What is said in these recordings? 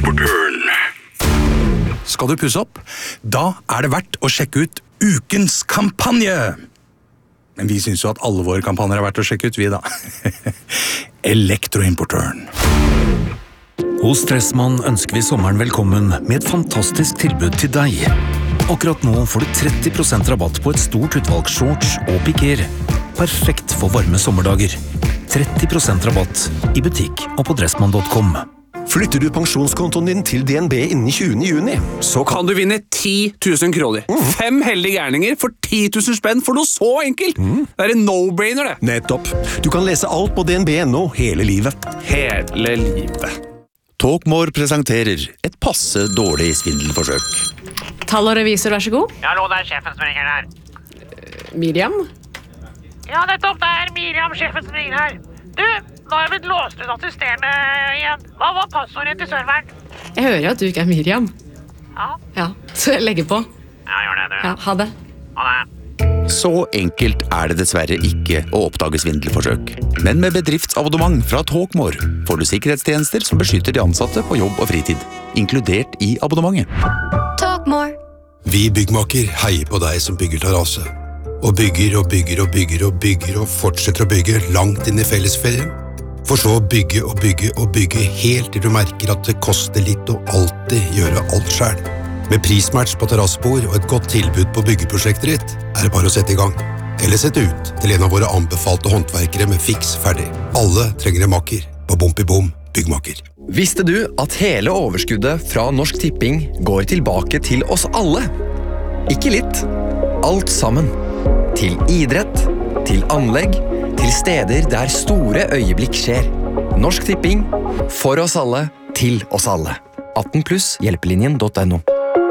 Elektroimportøren. Skal du pusse opp? Da er det verdt å sjekke ut ukens kampanje! Men vi synes jo at alle våre kampanjer er verdt å sjekke ut, vi da. Elektroimportøren. Hos Dressmann ønsker vi sommeren velkommen med et fantastisk tilbud til deg. Akkurat nå får du 30% rabatt på et stort utvalg shorts og piker. Perfekt for varme sommerdager. 30% rabatt i butikk og på dressmann.com. Flytter du pensjonskontoen din til DNB innen 20. juni, så kan du vinne 10 000 kroner. 5 heldige gærninger for 10 000 spenn for noe så enkelt. Det er en no-brainer, det. Nettopp. Du kan lese alt på DNB.no hele livet. Hele livet. Talkmore presenterer et passe dårlig svindelforsøk. Tall og revisor, vær så god. Ja, hallo, det er sjefen som ringer her. Miriam? Ja, nettopp, det er Miriam, sjefen som ringer her. Du, nå har jeg blitt låst ut assisterende igjen. Hva var passordet til serveren? Jeg hører at du ikke er Miriam. Ja, så jeg legger på. Ja, gjør det, du. Ja, ha det. Ha det. Så enkelt er det dessverre ikke å oppdage svindelforsøk. Men med bedriftsabonnement fra Talkmore får du sikkerhetstjenester som beskytter de ansatte på jobb og fritid, inkludert i abonnementet. Talkmore. Vi byggmaker heier på deg som bygger terrasse. Og bygger og bygger og bygger og bygger og fortsetter å bygge langt inn i fellesferien. For så å bygge og bygge og bygge helt til du merker at det koster litt å alltid gjøre alt selv. Med prismatch på terrassebord og et godt tilbud på byggeprosjektet ditt, er det bare å sette i gang. Eller sette ut til en av våre anbefalte håndverkere med fiks ferdig. Alle trenger en makker på Bom byggmaker. Visste du at hele overskuddet fra Norsk Tipping går tilbake til oss alle? Ikke litt. Alt sammen. Til idrett, til anlegg, til steder der store øyeblikk skjer. Norsk Tipping, for oss alle, til oss alle. 18+, hjelpelinjen.no.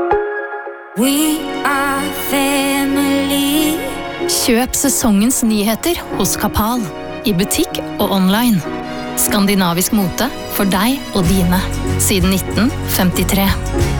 We are family. Kjøp sesongens nyheter hos Kapal. I butikk og online. Skandinavisk mote for deg og dine. Siden 1953.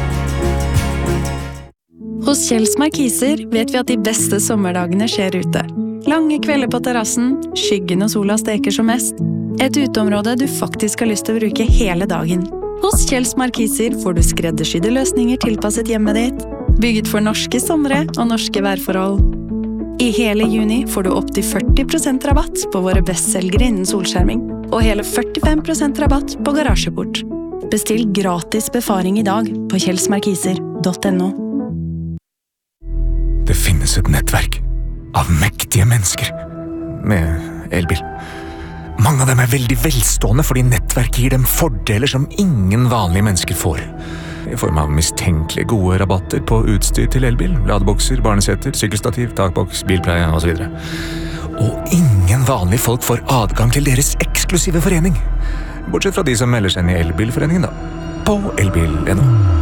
Hos Kjells Markiser vet vi at de beste sommerdagene skjer ute. Lange kvelder på terrassen, skyggen og sola steker som mest. Et uteområde du faktisk har lyst til å bruke hele dagen. Hos Kjells Markiser får du skreddersydde løsninger tilpasset hjemmet ditt, bygget for norske somre og norske værforhold. I hele juni får du opp til 40% rabatt på våre bestselgere innen solskjerming, og hele 45% rabatt på garasjeport. Bestill gratis befaring i dag på kjellsmarkiser.no. Det finnes et nettverk av mektige mennesker med elbil. Mange av dem er veldig velstående fordi nettverket gir dem fordeler som ingen vanlige mennesker får. I form av mistenkelig gode rabatter på utstyr til elbil, ladebokser, barneseter, sykkelstativ, takboks, bilpleie og så videre. Og ingen vanlige folk får adgang til deres eksklusive forening. Bortsett fra de som melder seg inn i elbilforeningen da, på elbil.no.